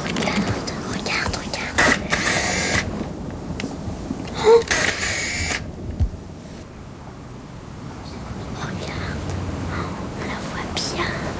Regarde, regarde, regarde. Oh, regarde, on la voit bien.